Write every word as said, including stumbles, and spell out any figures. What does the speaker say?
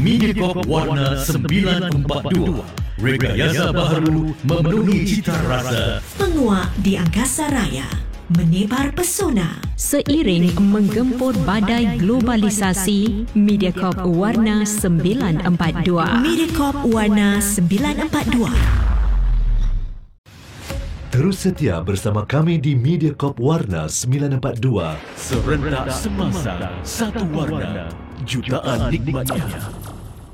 Mediacorp warna sembilan empat dua. Rekayasa baharu memenuhi cita rasa. Menguak di angkasa raya, menebar pesona. Seiring menggempur badai globalisasi, Mediacorp warna sembilan empat dua. Mediacorp warna sembilan empat dua. Terus setia bersama kami di Mediacorp warna sembilan empat dua. Serentak semasa, satu warna, jutaan nikmatnya.